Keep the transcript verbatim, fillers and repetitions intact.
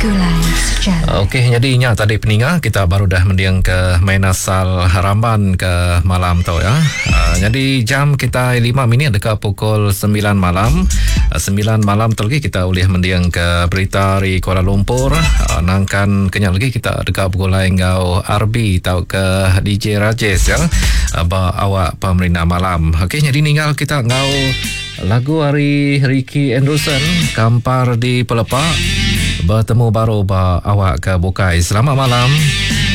Rangkulan Sejarah. Okey, jadi ingat tadi peninggal kita baru dah mendiang ke main asal Ramban ke malam tu ya. Uh, jadi jam kita lima minit dekat pukul sembilan malam. Uh, sembilan malam tu lagi kita boleh mendiang ke berita di Kuala Lumpur. Uh, nangkan kenyak lagi kita dekat pukul lain ngau R B tau ke D J Rajesh ya. Uh, ba awak pemerintah malam. Okey, jadi ninggal kita ngau lagu hari Ricky Anderson Kampar di Pelepak. Bertemu baru ba awak ke Bukai. Selamat malam.